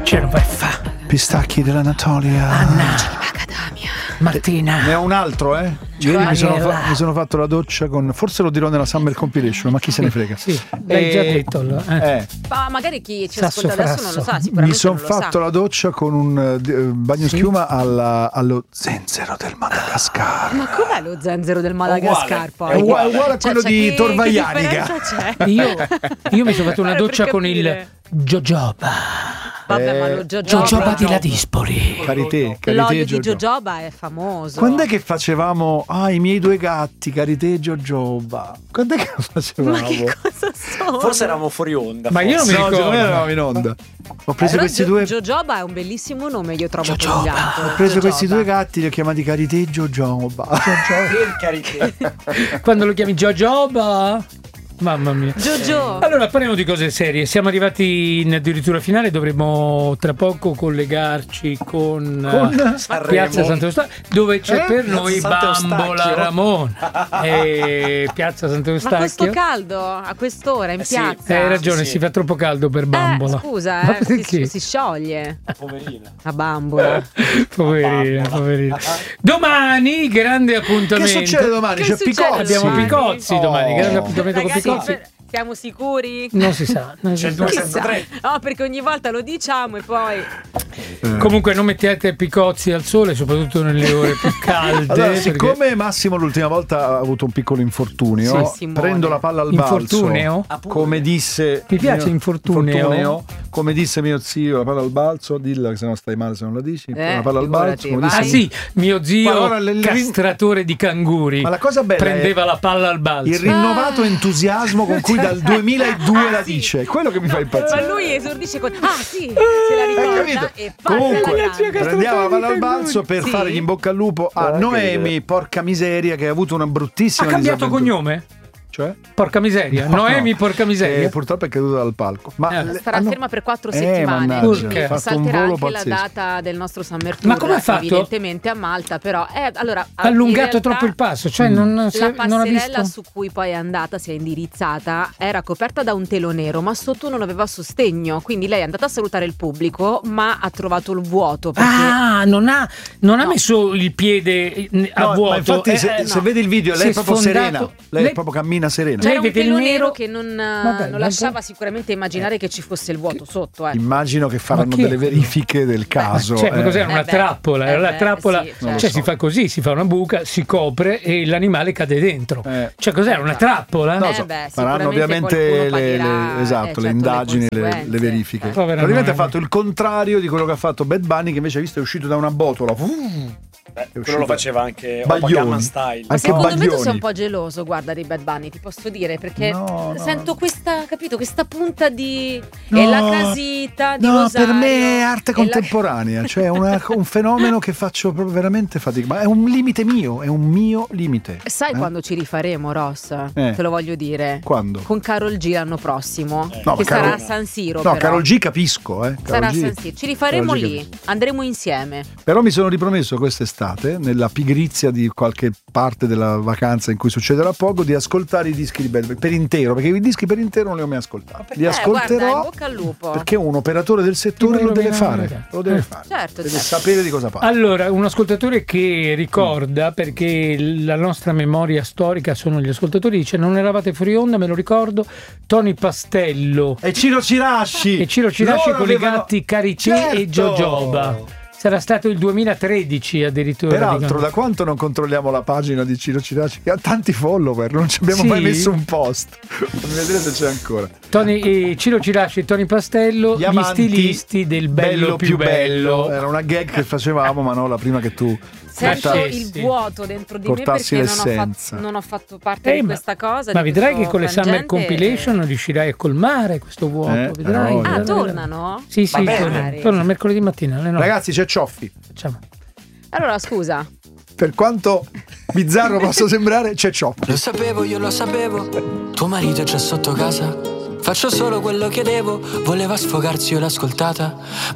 Genoveffa, pistacchi dell'Anatolia, Anna, Martina. Ne ho un altro, Ieri mi sono fatto la doccia con. Forse lo dirò nella Summer Compilation, ma chi se ne frega. Sì, l'hai già detto. Ma magari chi ci Sasso ascolta adesso non lo sa, sicuramente. Mi sono non lo sa. fatto la doccia con un bagno schiuma allo zenzero del Madagascar. Ma com'è lo zenzero del Madagascar? È uguale a quello di Tor Che Vaianica. differenza c'è? Io mi sono fatto una doccia con il jojoba. Vabbè, ma lo Jojoba di Ladispoli. Carité, l'olio di Jojoba. jojoba è famoso. Quando è che facevamo i miei due gatti, Carité e Jojoba? Quando è che lo facevamo? Ma che cosa sono? Forse eravamo fuori onda. Ma io non mi No, ricordo. secondo me eravamo in onda. Ho preso Però questi due. Jojoba è un bellissimo nome, io trovo per un Jojoba. gatto. Ho preso questi due gatti, li ho chiamati Carité e Jojoba. Per carità. Quando lo chiami jojoba? Mamma mia. Jojo. Allora parliamo di cose serie. Siamo arrivati in addirittura finale. Dovremo tra poco collegarci con Piazza Sant'Eustachio, dove c'è per noi Bambola Ramona. Piazza Sant'Eustachio. Ma questo caldo a quest'ora in sì. piazza. Hai ragione, Sì. si fa troppo caldo per Bambola. Scusa, Ma perché? si scioglie Poverina. la bambola. Poverina. Domani grande appuntamento. Che succede domani? Che C'è succede? Picozzi. Abbiamo Picozzi domani, grande appuntamento con Ragazzi, Picozzi. siamo sicuri? Non si sa. C'è il 2 Chissà. senza 3. No, perché ogni volta lo diciamo e poi Comunque non mettete Picozzi al sole, soprattutto nelle ore più calde. Allora, perché- siccome Massimo l'ultima volta ha avuto un piccolo infortunio, Sì, Simone. prendo la palla al balzo. Infortuneo? Come disse Mi piace infortuneo. come disse mio zio, la palla al balzo, dilla che se no stai male se non la dici. La palla al balzo, figurati, come vai. disse. Ah sì, mio zio Allora, castratore di canguri. Ma la cosa bella prendeva la palla al balzo. il rinnovato entusiasmo con cui dal 2002 la dice, è quello che mi fa ma impazzire. lui esordisce con se la Hai ricorda capito? e passa alla Comunque grande. prendiamo la palla al balzo per Sì. fargli in bocca al lupo a Noemi, porca miseria, che ha avuto una Ha bruttissima cambiato disavventura. cognome? Cioè? Porca miseria. No, Noemi, no. porca miseria. Purtroppo è caduta dal palco. Ma Starà ferma per 4 settimane. mannaggia, Urca. ha fatto un Salterà volo anche la pazzesco. data del nostro Summer Tour. Ma come ha fatto? Evidentemente a Malta, però allora Ha allungato in realtà troppo il passo, cioè non ha passerella visto. su cui poi è andata, si è indirizzata, era coperta da un telo nero, ma sotto non aveva sostegno, quindi lei è andata a salutare il pubblico, ma ha trovato il vuoto perché Non ha messo il piede a No, vuoto. ma infatti se vedi il video Si lei è è proprio sfondato. serena. Lei proprio cammina serena. c'era Lei un vede il telo nero nero che non dai, lasciava sicuramente immaginare che ci fosse il vuoto sotto. Immagino che faranno Ma chi è? delle verifiche del caso. Cioè, ma cos'era una beh, trappola? Era la trappola, sì, certo. cioè si fa così, si fa una buca, si copre e l'animale cade dentro. Cioè, cos'era una trappola? Non lo so, faranno ovviamente certo, le indagini, le conseguenze. verifiche. Povera Probabilmente ha Noemi. fatto il contrario di quello che ha fatto Bad Bunny, che invece hai visto è uscito da una botola. Quello lo faceva anche Baglioni. Gangnam Style. Anche Secondo me tu Baglioni. sei un po' geloso, guarda, di Bad Bunny, ti posso dire, perché No, no. sento questa, capito, questa punta di No, e la casita di No, Rosario, per me è arte e la- contemporanea, cioè è un fenomeno che faccio proprio veramente fatica, ma è un limite mio, è un mio limite. Sai quando ci rifaremo, Ross? Eh. Te lo voglio dire. Quando? Con Karol G l'anno prossimo, No, che ma Karol- sarà a San Siro. No, però. Karol G capisco, Sarà Karol a G. San Siro. Ci rifaremo Karol G lì, capisco. andremo insieme. Però mi sono ripromesso quest'estate, nella pigrizia di qualche parte della vacanza in cui succederà poco, di ascoltare i dischi di Bad Bunny per intero, perché i dischi per intero non li ho mai ascoltati. Li guarda, ascolterò in bocca al lupo. perché un operatore del settore lo deve fare. Lo deve fare. Certo, Deve certo. sapere di cosa parla. Allora, un ascoltatore che ricorda, perché la nostra memoria storica sono gli ascoltatori, dice: non eravate fuori onda, me lo ricordo, Tony Pastello E Ciro Cirasci! e Ciro Cirasci Loro con i avevano- gatti Carité Certo! e Jojoba. Sarà stato il 2013 addirittura. Peraltro, da quanto non controlliamo la pagina di Ciro Cirasci, che ha tanti follower, non ci abbiamo Sì? mai messo un post. Vedete se c'è ancora. Ciro Cirasci e Tony Pastello, Gli gli amanti stilisti del bello più bello. Era una gag che facevamo, ma no, la prima che tu Sento Portassi- il vuoto dentro di me portassi perché l'essenza. non ho fatto parte di ma- questa cosa. Ma di vedrai questo che con le Summer frangente. Compilation riuscirai a colmare questo vuoto. Vedrai. no, Ah, vedrai. tornano? Sì, sì, Magari. tornano mercoledì mattina alle 9. Ragazzi, c'è Cioffi. Facciamo. Allora, scusa. Per quanto bizzarro possa sembrare, c'è Cioffi. Lo sapevo, io lo sapevo. Tuo marito è già sotto casa. Faccio solo quello che devo. Voleva sfogarsi, io l'ho ascoltata.